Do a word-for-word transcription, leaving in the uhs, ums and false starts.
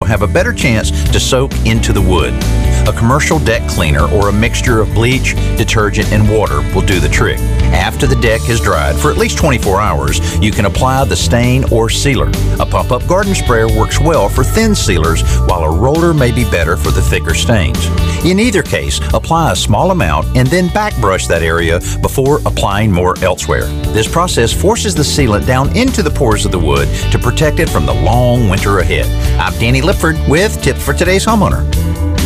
have a better chance to soak into the wood. A commercial deck cleaner or a mixture of bleach, detergent, and water will do the trick. After the deck has dried for at least twenty-four hours, you can apply the stain or sealer. A pump-up garden sprayer works well for thin sealers, while a roller may be better for the thicker stains. In either case, apply a small amount and then backbrush that area before applying more elsewhere. This process forces the sealant down into the pores of the wood to protect it from the long winter ahead. I'm Danny Lipford with Tips for Today's Homeowner.